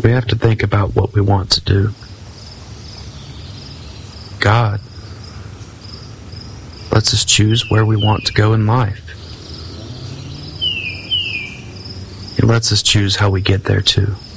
We have to think about what we want to do. God lets us choose where we want to go in life. He lets us choose how we get there too.